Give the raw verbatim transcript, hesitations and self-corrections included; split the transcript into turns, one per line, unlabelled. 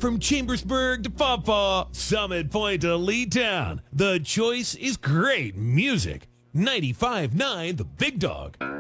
from Chambersburg to Pawpaw, Summit Point to Lee Town, the choice is great music. ninety-five point nine The Big Dog.